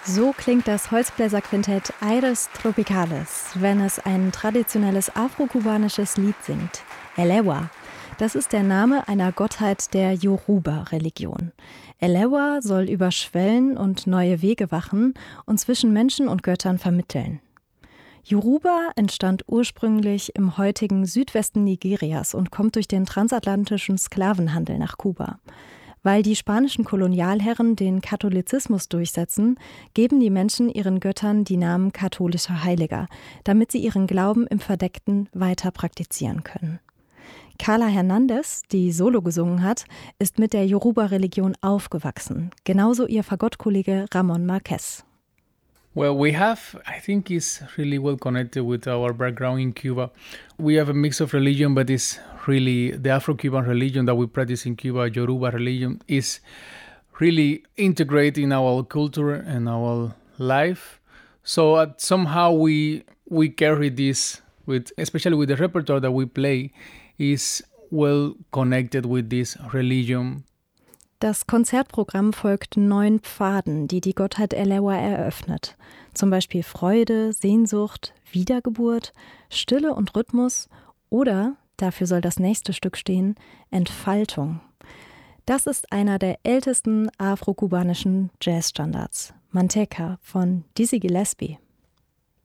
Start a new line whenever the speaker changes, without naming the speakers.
So klingt das Holzbläserquintett Aires Tropicales, wenn es ein traditionelles afro-kubanisches Lied singt. Elewa. Das ist der Name einer Gottheit der Yoruba-Religion. Elewa soll über Schwellen und neue Wege wachen und zwischen Menschen und Göttern vermitteln. Yoruba entstand ursprünglich im heutigen Südwesten Nigerias und kommt durch den transatlantischen Sklavenhandel nach Kuba. Weil die spanischen Kolonialherren den Katholizismus durchsetzen, geben die Menschen ihren Göttern die Namen katholischer Heiliger, damit sie ihren Glauben im Verdeckten weiter praktizieren können. Carla Hernandez, die Solo gesungen hat, ist mit der Yoruba-Religion aufgewachsen, genauso ihr Fagottkollege Ramon Marquez.
Well, I think it's really well connected with our background in Cuba. We have a mix of religion, but it's really the Afro-Cuban religion that we practice in Cuba, Yoruba religion, is really integrated in our culture and our life. So somehow we carry this, especially with the repertoire that we play, is well connected with this religion.
Das Konzertprogramm folgt 9 Pfaden, die die Gottheit Elewa eröffnet. Zum Beispiel Freude, Sehnsucht, Wiedergeburt, Stille und Rhythmus oder, dafür soll das nächste Stück stehen, Entfaltung. Das ist einer der ältesten afro-kubanischen Jazzstandards, Manteca von Dizzy Gillespie.